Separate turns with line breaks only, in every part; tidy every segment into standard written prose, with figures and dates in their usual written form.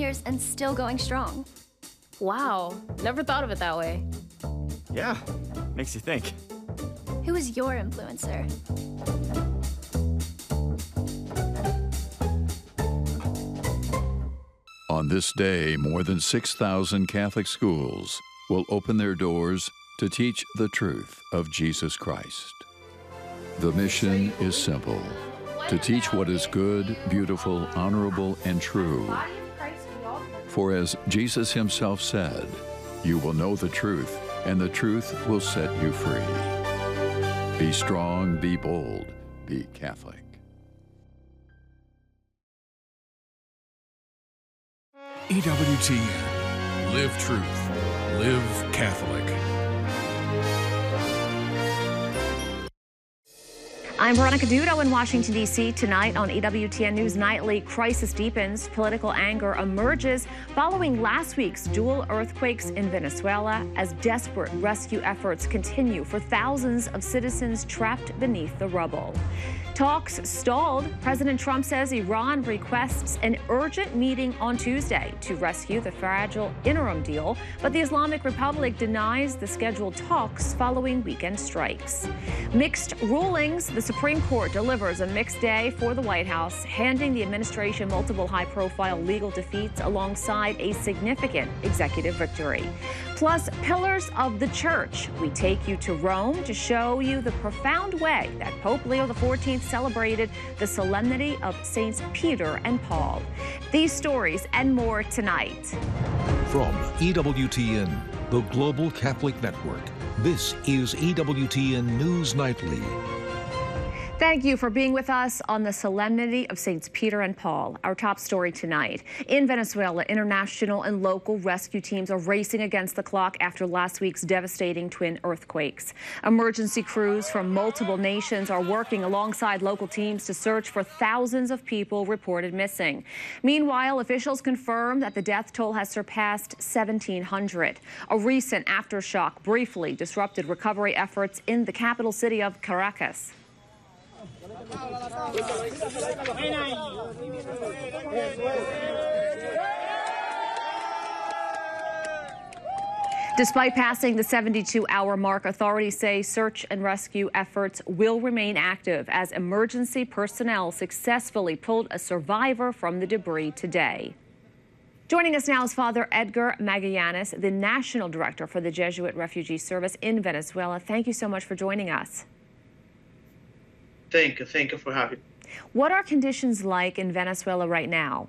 years and still going strong.
Wow, never thought of it that way.
Yeah, makes you think.
Who is your influencer?
On this day, more than 6,000 Catholic schools will open their doors to teach the truth of Jesus Christ. The mission is simple: to teach what is good, beautiful, honorable, and true. For as Jesus himself said, you will know the truth, and the truth will set you free. Be strong, be bold, be Catholic.
EWTN. Live truth. Live Catholic.
I'm Veronica Dudo in Washington, D.C. Tonight on EWTN News Nightly, crisis deepens, political anger emerges following last week's dual earthquakes in Venezuela as desperate rescue efforts continue for thousands of citizens trapped beneath the rubble. Talks stalled. President Trump says Iran requests an urgent meeting on Tuesday to rescue the fragile interim deal, but the Islamic Republic denies the scheduled talks following weekend strikes. Mixed rulings. The Supreme Court delivers a mixed day for the White House, handing the administration multiple high-profile legal defeats alongside a significant executive victory. Plus, pillars of the church. We take you to Rome to show you the profound way that Pope Leo XIV celebrated the solemnity of Saints Peter and Paul. These stories and more tonight.
From EWTN, the Global Catholic Network, this is EWTN News Nightly.
Thank you for being with us on the Solemnity of Saints Peter and Paul. Our top story tonight. In Venezuela, international and local rescue teams are racing against the clock after last week's devastating twin earthquakes. Emergency crews from multiple nations are working alongside local teams to search for thousands of people reported missing. Meanwhile, officials confirm that the death toll has surpassed 1,700. A recent aftershock briefly disrupted recovery efforts in the capital city of Caracas. Despite passing the 72-hour mark, authorities say search and rescue efforts will remain active as emergency personnel successfully pulled a survivor from the debris today. Joining us now is Father Edgar Magallanes, the National Director for the Jesuit Refugee Service in Venezuela. Thank you so much for joining us.
Thank you for having me.
What are conditions like in Venezuela right now?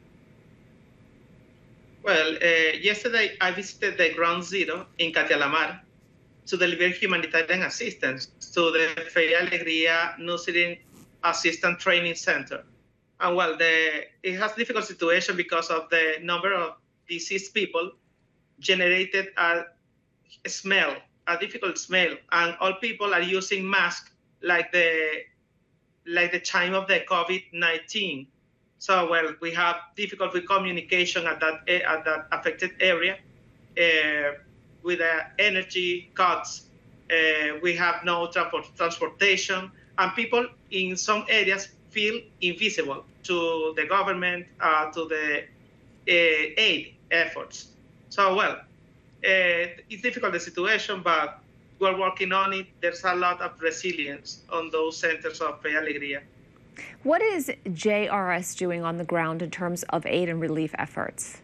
Well, yesterday I visited the Ground Zero in Catialamar to deliver humanitarian assistance to the Fe Alegría Nursing Assistant Training Center. And well, it has a difficult situation because of the number of deceased people generated a difficult smell, and all people are using masks like the time of the COVID-19. So, well, we have difficulty with communication at that affected area. With the energy cuts, we have no transportation, and people in some areas feel invisible to the government, to the aid efforts. So, well, it's difficult, the situation, but we're working on it. There's a lot of resilience on those centers of Fe Alegría.
What is JRS doing on the ground in terms of aid and relief efforts?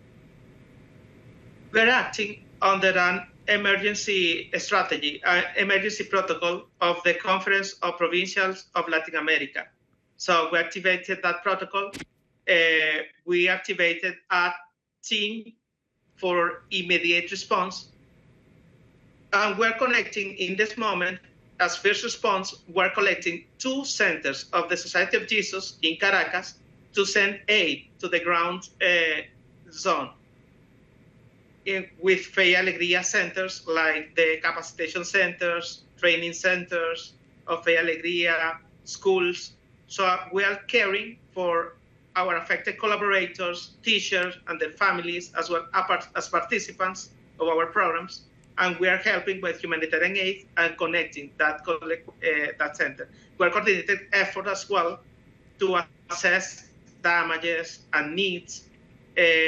We're acting under an emergency strategy, emergency protocol of the Conference of Provincials of Latin America. So we activated that protocol. We activated a team for immediate response. And we're connecting in this moment, as first response, we're collecting 2 centers of the Society of Jesus in Caracas to send aid to the ground zone. With Fe Alegría centers like the capacitation centers, training centers of Fe Alegría, schools. So we are caring for our affected collaborators, teachers, and their families, as well as participants of our programs. And we are helping with humanitarian aid and connecting that center. We are coordinated effort as well to assess damages and needs